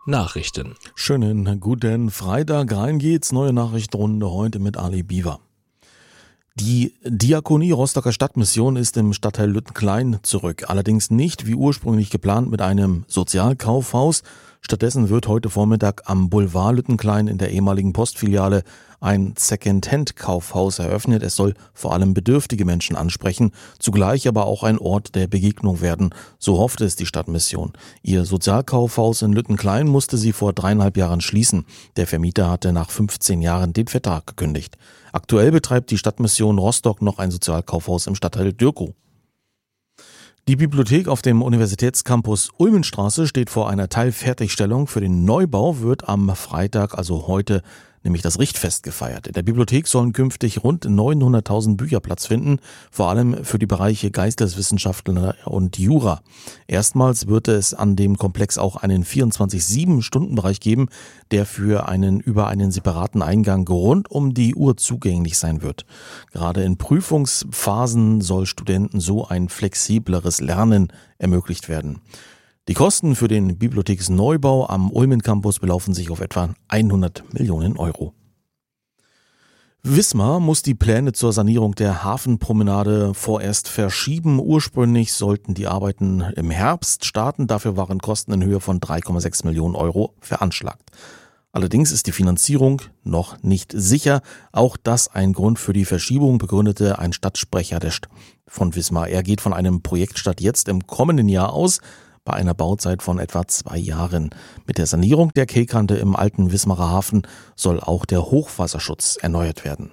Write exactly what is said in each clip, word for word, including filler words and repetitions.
Nachrichten. Schönen guten Freitag, rein geht's, neue Nachrichtenrunde heute mit Ali Biwa. Die Diakonie Rostocker Stadtmission ist im Stadtteil Lüttenklein zurück, allerdings nicht wie ursprünglich geplant mit einem Sozialkaufhaus. Stattdessen wird heute Vormittag am Boulevard Lüttenklein in der ehemaligen Postfiliale ein Second-Hand-Kaufhaus eröffnet. Es soll vor allem bedürftige Menschen ansprechen, zugleich aber auch ein Ort der Begegnung werden. So hoffte es die Stadtmission. Ihr Sozialkaufhaus in Lüttenklein musste sie vor dreieinhalb Jahren schließen. Der Vermieter hatte nach fünfzehn Jahren den Vertrag gekündigt. Aktuell betreibt die Stadtmission Rostock noch ein Sozialkaufhaus im Stadtteil Dürkow. Die Bibliothek auf dem Universitätscampus Ulmenstraße steht vor einer Teilfertigstellung. Für den Neubau wird am Freitag, also heute, nämlich das Richtfest gefeiert. In der Bibliothek sollen künftig rund neunhunderttausend Bücher Platz finden, vor allem für die Bereiche Geisteswissenschaften und Jura. Erstmals wird es an dem Komplex auch einen vierundzwanzig sieben Stunden Bereich geben, der für einen über einen separaten Eingang rund um die Uhr zugänglich sein wird. Gerade in Prüfungsphasen soll Studenten so ein flexibleres Lernen ermöglicht werden. Die Kosten für den Bibliotheksneubau am Ulmen Campus belaufen sich auf etwa hundert Millionen Euro. Wismar muss die Pläne zur Sanierung der Hafenpromenade vorerst verschieben. Ursprünglich sollten die Arbeiten im Herbst starten. Dafür waren Kosten in Höhe von drei Komma sechs Millionen Euro veranschlagt. Allerdings ist die Finanzierung noch nicht sicher. Auch das ein Grund für die Verschiebung, begründete ein Stadtsprecher der St- von Wismar. Er geht von einem Projektstart jetzt im kommenden Jahr aus, bei einer Bauzeit von etwa zwei Jahren. Mit der Sanierung der Quaykante im alten Wismarer Hafen soll auch der Hochwasserschutz erneuert werden.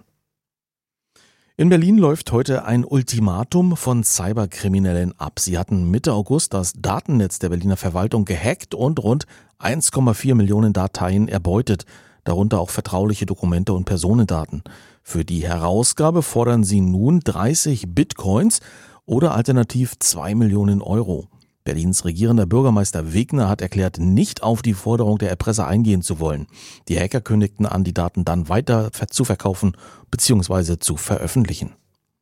In Berlin läuft heute ein Ultimatum von Cyberkriminellen ab. Sie hatten Mitte August das Datennetz der Berliner Verwaltung gehackt und rund eins Komma vier Millionen Dateien erbeutet, darunter auch vertrauliche Dokumente und Personendaten. Für die Herausgabe fordern sie nun dreißig Bitcoins oder alternativ zwei Millionen Euro. Berlins regierender Bürgermeister Wegner hat erklärt, nicht auf die Forderung der Erpresser eingehen zu wollen. Die Hacker kündigten an, die Daten dann weiter zu verkaufen bzw. zu veröffentlichen.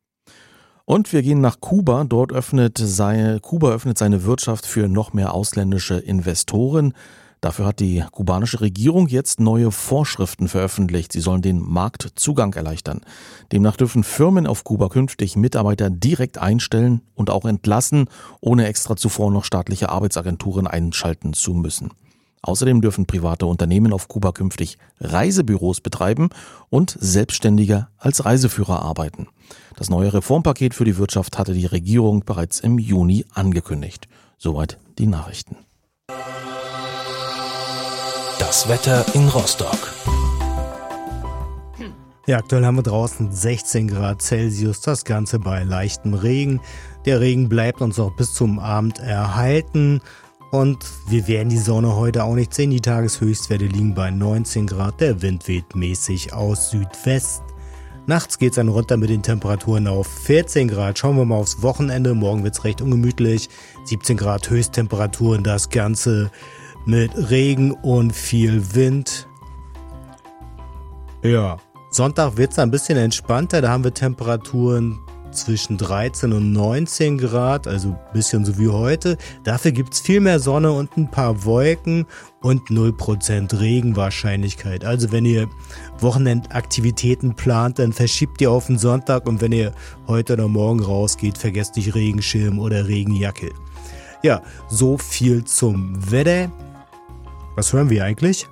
Und wir gehen nach Kuba. Dort öffnet seine, Kuba öffnet seine Wirtschaft für noch mehr ausländische Investoren. Dafür hat die kubanische Regierung jetzt neue Vorschriften veröffentlicht. Sie sollen den Marktzugang erleichtern. Demnach dürfen Firmen auf Kuba künftig Mitarbeiter direkt einstellen und auch entlassen, ohne extra zuvor noch staatliche Arbeitsagenturen einschalten zu müssen. Außerdem dürfen private Unternehmen auf Kuba künftig Reisebüros betreiben und Selbstständige als Reiseführer arbeiten. Das neue Reformpaket für die Wirtschaft hatte die Regierung bereits im Juni angekündigt. Soweit die Nachrichten. Das Wetter in Rostock. Ja, aktuell haben wir draußen sechzehn Grad Celsius, das Ganze bei leichtem Regen. Der Regen bleibt uns auch bis zum Abend erhalten und wir werden die Sonne heute auch nicht sehen. Die Tageshöchstwerte liegen bei neunzehn Grad, der Wind weht mäßig aus Südwest. Nachts geht es dann runter mit den Temperaturen auf vierzehn Grad. Schauen wir mal aufs Wochenende, morgen wird es recht ungemütlich. siebzehn Grad Höchsttemperaturen, das Ganze mit Regen und viel Wind. Ja, Sonntag wird es ein bisschen entspannter. Da haben wir Temperaturen zwischen dreizehn und neunzehn Grad, also ein bisschen so wie heute. Dafür gibt es viel mehr Sonne und ein paar Wolken und null Prozent Regenwahrscheinlichkeit. Also wenn ihr Wochenendaktivitäten plant, dann verschiebt ihr auf den Sonntag. Und wenn ihr heute oder morgen rausgeht, vergesst nicht Regenschirm oder Regenjacke. Ja, so viel zum Wetter. Was hören wir eigentlich?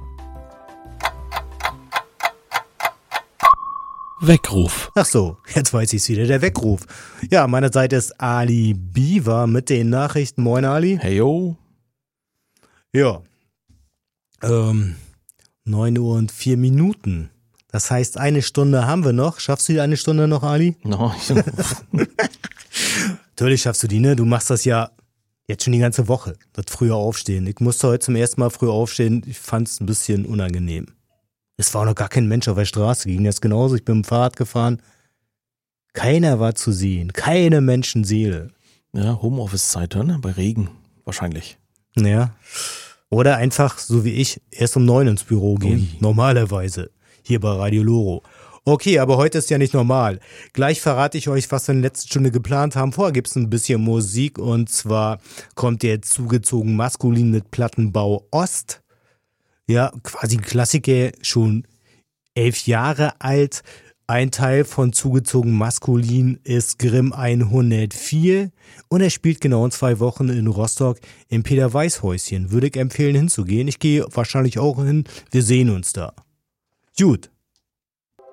Weckruf. Ach so, jetzt weiß ich es wieder, der Weckruf. Ja, an meiner Seite ist Ali Biwa mit den Nachrichten. Moin Ali. Hey yo. Ja, ähm, neun Uhr und vier Minuten. Das heißt, eine Stunde haben wir noch. Schaffst du die eine Stunde noch, Ali? No, Natürlich schaffst du die, ne? Du machst das ja jetzt schon die ganze Woche, das früher aufstehen. Ich musste heute zum ersten Mal früher aufstehen. Ich fand es ein bisschen unangenehm. Es war auch noch gar kein Mensch auf der Straße. Ging jetzt genauso. Ich bin mit dem Fahrrad gefahren. Keiner war zu sehen. Keine Menschenseele. Ja, Homeoffice-Zeit, ne? Bei Regen wahrscheinlich. Ja. Oder einfach, so wie ich, erst um neun ins Büro gehen. Ui. Normalerweise. Hier bei Radio Loro. Okay, aber heute ist ja nicht normal. Gleich verrate ich euch, was wir in der letzten Stunde geplant haben. Vorher gibt es ein bisschen Musik und zwar kommt der zugezogen maskulin mit Plattenbau Ost. Ja, quasi ein Klassiker, schon elf Jahre alt. Ein Teil von Zugezogen Maskulin ist Grimm hundertvier und er spielt genau in zwei Wochen in Rostock im Peter-Weiß-Häuschen. Würde ich empfehlen hinzugehen. Ich gehe wahrscheinlich auch hin. Wir sehen uns da. Gut.